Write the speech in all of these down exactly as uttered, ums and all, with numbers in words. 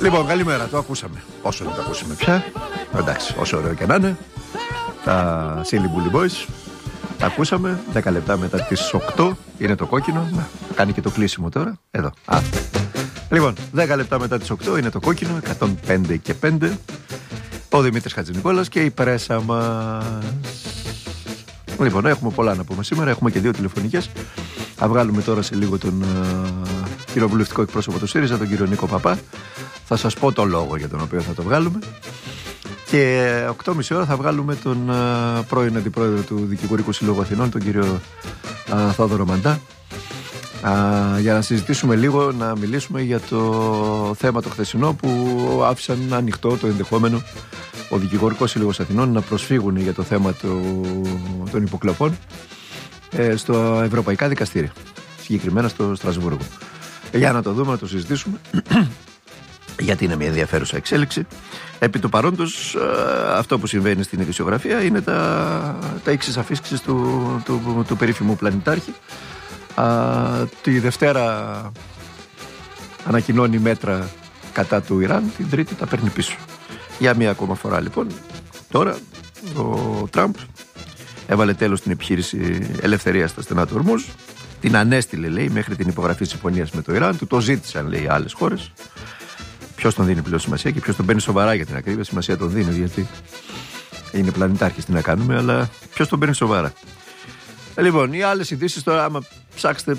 Λοιπόν, καλημέρα, το ακούσαμε. Όσο δεν το ακούσαμε πια. Εντάξει, όσο ωραίο και να είναι. Τα Silly Bully Boys. Τα ακούσαμε. δέκα λεπτά μετά τις οκτώ. Είναι το κόκκινο. Να, κάνει και το κλείσιμο τώρα. Εδώ. Α. Λοιπόν, δέκα λεπτά μετά τις οκτώ είναι το κόκκινο. εκατόν πέντε και πέντε. Ο Δημήτρης Χατζηνικόλας και η πρέσα μας. Λοιπόν, έχουμε πολλά να πούμε σήμερα. Έχουμε και δύο τηλεφωνικές. Θα βγάλουμε τώρα σε λίγο τον uh, κοινοβουλευτικό εκπρόσωπο του ΣΥΡΙΖΑ, τον κύριο Νίκο Παπά. Θα σας πω το λόγο για τον οποίο θα το βγάλουμε. Και οκτώ και μισή ώρα θα βγάλουμε τον uh, πρώην αντιπρόεδρο του Δικηγορικού Συλλόγου Αθηνών, τον κύριο uh, Θόδωρο Μαντά, uh, για να συζητήσουμε λίγο, να μιλήσουμε για το θέμα το χθεσινό που άφησαν ανοιχτό το ενδεχόμενο ο Δικηγορικός Σύλλογος Αθηνών να προσφύγουν για το θέμα του, των υποκλοπών ε, στο Ευρωπαϊκά Δικαστήρια, συγκεκριμένα στο Στρασβούργο. Για να το δούμε, να το συζητήσουμε, γιατί είναι μια ενδιαφέρουσα εξέλιξη. Επί του παρόντος, αυτό που συμβαίνει στην ειδησιογραφία είναι τα, τα εξής αφίσκησης του, του, του, του περίφημου πλανητάρχη. Α, τη Δευτέρα ανακοινώνει μέτρα κατά του Ιράν, την Τρίτη τα παίρνει πίσω. Για μία ακόμα φορά λοιπόν, τώρα ο Τραμπ έβαλε τέλος στην επιχείρηση ελευθερίας στα στενά του Ορμούζ. Την ανέστηλε, λέει, μέχρι την υπογραφή συμφωνίας με το Ιράν. Του το ζήτησαν, λέει, άλλες χώρες. Ποιος τον δίνει πλέον σημασία και ποιος τον παίρνει σοβαρά, για την ακρίβεια. Σημασία τον δίνει, γιατί είναι πλανητάρχης, τι να κάνουμε, αλλά ποιος τον παίρνει σοβαρά. Λοιπόν, οι άλλες ειδήσεις τώρα, άμα ψάξετε.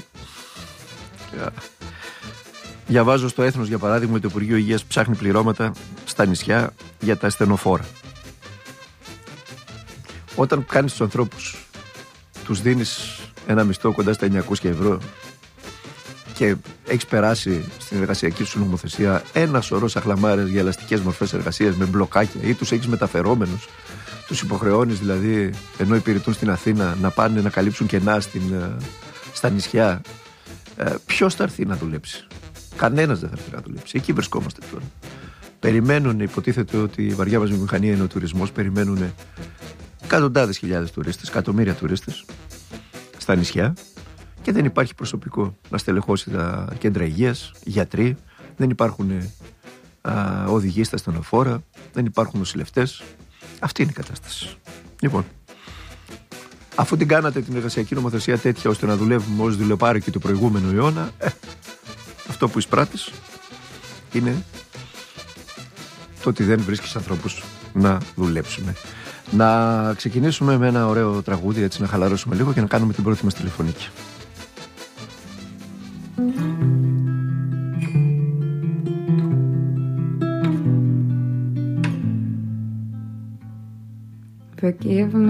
Διαβάζω στο Έθνος, για παράδειγμα, ότι το Υπουργείο Υγείας ψάχνει πληρώματα στα νησιά για τα ασθενοφόρα. Όταν κάνεις τους ανθρώπους, τους δίνεις ένα μισθό κοντά στα εννιακόσια ευρώ και έχεις περάσει στην εργασιακή σου νομοθεσία ένα σωρό σαχλαμάρες για ελαστικές μορφές εργασίας με μπλοκάκια, ή τους έχεις μεταφερόμενους, τους υποχρεώνεις δηλαδή, ενώ υπηρετούν στην Αθήνα, να πάνε να καλύψουν κενά στην, στα νησιά, ε, ποιος θα έρθει να δουλέψει? Κανένας δεν θα έρθει να δουλέψει. Εκεί βρισκόμαστε τώρα. Περιμένουν, υποτίθεται ότι η βαριά μας βιομηχανία είναι ο τουρισμός, περιμένουν εκατοντάδες χιλιάδες τουρίστες, εκατομμύρια τουρίστες στα νησιά και δεν υπάρχει προσωπικό να στελεχώσει τα κέντρα υγείας, γιατροί, δεν υπάρχουν α, οδηγοί στα ασθενοφόρα, δεν υπάρχουν νοσηλευτές. Αυτή είναι η κατάσταση. Λοιπόν, αφού την κάνατε την εργασιακή νομοθεσία τέτοια ώστε να δουλεύουμε ως δουλεπάρικοι του προηγούμενου αιώνα, ε, αυτό που εισπράττεις είναι το ότι δεν βρίσκεις ανθρώπους να δουλέψουμε. Να ξεκινήσουμε με ένα ωραίο τραγούδι, έτσι να χαλαρώσουμε λίγο και να κάνουμε την πρώτη μας τηλεφωνική. Forgive me.